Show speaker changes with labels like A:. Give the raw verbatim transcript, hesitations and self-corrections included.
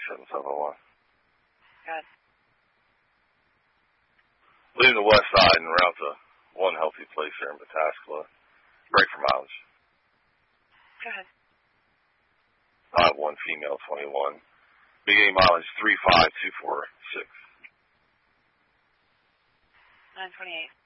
A: seven seven one.
B: Good.
A: Leaving the west side and route to one healthy place here in Pataskala. Break for mileage.
B: Go ahead.
A: five one female twenty-one. Beginning mileage three five two four six.
B: nine twenty-eight.